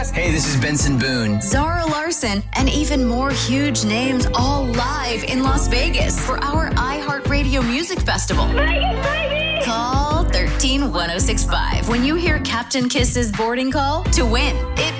Hey, this is Benson Boone, Zara Larson, and even more huge names all live in Las Vegas for our iHeartRadio Music Festival. Call 13-1065 when you hear Captain Kiss's boarding call to win. It